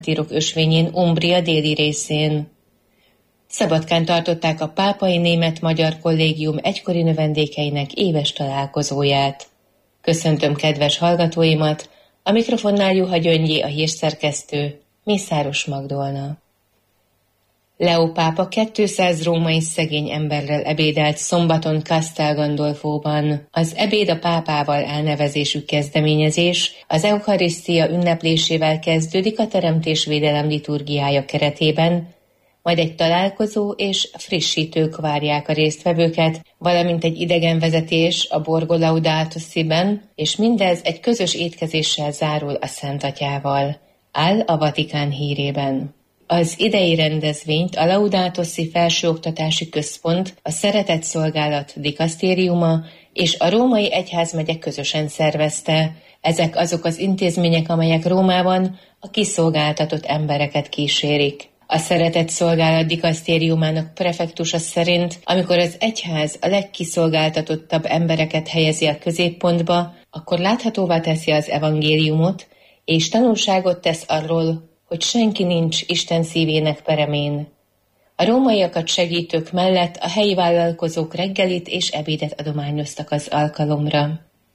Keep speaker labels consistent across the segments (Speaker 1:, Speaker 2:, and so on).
Speaker 1: mártírok ösvényén, Umbria déli részén. Szabadkán tartották a Pápai Német-Magyar Kollégium egykori növendékeinek éves találkozóját. Köszöntöm kedves hallgatóimat, a mikrofonnál Juha Gyöngyi, a hírszerkesztő, Mészáros Magdolna. Leó pápa 200 római szegény emberrel ebédelt szombaton Castel Gandolfóban. Az Ebéd a pápával elnevezésű kezdeményezés az eukarisztia ünneplésével kezdődik a teremtésvédelem liturgiája keretében, majd egy találkozó és frissítők várják a résztvevőket, valamint egy idegenvezetés a Borgo Laudato Si-ben, és mindez egy közös étkezéssel zárul a Szent Atyával, áll a Vatikán hírében. Az idei rendezvényt a Laudato Si Felsőoktatási Központ, a Szeretett Szolgálat dikasztériuma és a Római Egyházmegye közösen szervezte. Ezek azok az intézmények, amelyek Rómában a kiszolgáltatott embereket kísérik. A Szeretett Szolgálat dikasztériumának prefektusa szerint, amikor az egyház a legkiszolgáltatottabb embereket helyezi a középpontba, akkor láthatóvá teszi az evangéliumot, és tanulságot tesz arról, hogy senki nincs Isten szívének peremén. A rómaiakat segítők mellett a helyi vállalkozók reggelit és ebédet adományoztak az alkalomra.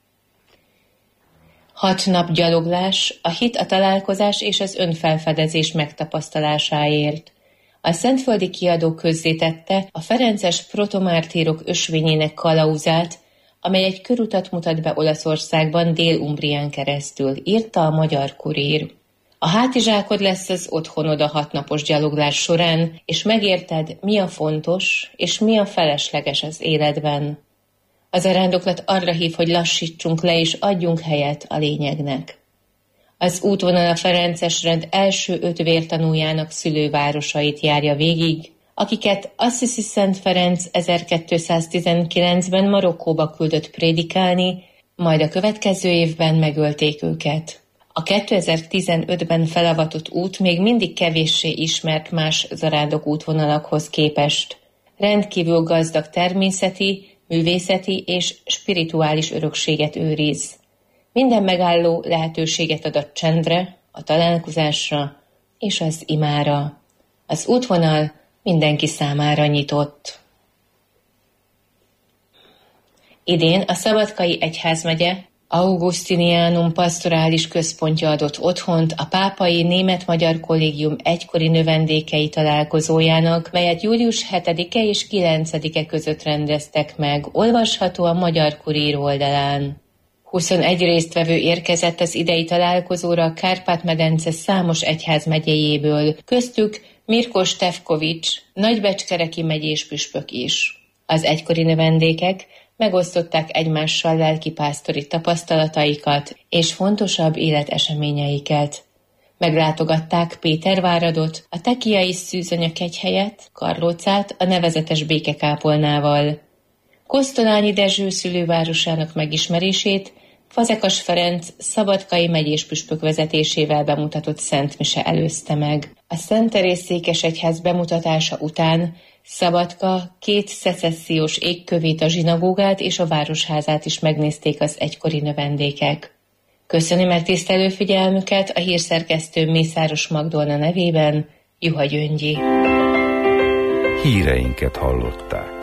Speaker 1: 6 nap gyaloglás, a hit, a találkozás és az önfelfedezés megtapasztalásáért. A Szentföldi Kiadó közzétette a ferences protomártírok ösvényének kalauzát, amely egy körutat mutat be Olaszországban Dél-Umbrián keresztül, írta a Magyar Kurír. A hátizsákod lesz az otthonod a 6 napos gyaloglás során, és megérted, mi a fontos, és mi a felesleges az életben. Az arándoklat arra hív, hogy lassítsunk le, és adjunk helyet a lényegnek. Az útvonal a ferences rend első 5 vértanújának szülővárosait járja végig, akiket Assisi Szent Ferenc 1219-ben Marokkóba küldött prédikálni, majd a következő évben megölték őket. A 2015-ben felavatott út még mindig kevéssé ismert más zarándok útvonalakhoz képest. Rendkívül gazdag természeti, művészeti és spirituális örökséget őriz. Minden megálló lehetőséget ad a csendre, a találkozásra és az imára. Az útvonal mindenki számára nyitott. Idén a Szabadkai Egyházmegye Augustinianum Pastorális Központja adott otthont a Pápai Német-Magyar Kollégium egykori növendékei találkozójának, melyet július 7-e és 9-e között rendeztek meg, olvasható a Magyar Kurír oldalán. 21 résztvevő érkezett az idei találkozóra a Kárpát-medence számos egyházmegyéjéből, köztük Mirko Stefkovics, nagybecskereki megyés püspök is. Az egykori növendékek megosztották egymással lelkipásztori tapasztalataikat és fontosabb életeseményeiket. Meglátogatták Péterváradot, a tekiai szűzanya kegyhelyet, Karlócát a nevezetes békekápolnával. Kosztolányi Dezső szülővárosának megismerését Fazekas Ferenc szabadkai megyéspüspök vezetésével bemutatott szentmise előzte meg. A Szent Teréz székesegyház bemutatása után Szabadka 2 szecessziós égkövét, a zsinagógát és a városházát is megnézték az egykori növendékek. Köszöni megtisztelő figyelmüket a hírszerkesztő Mészáros Magdolna nevében, Juha Gyöngyi.
Speaker 2: Híreinket hallották.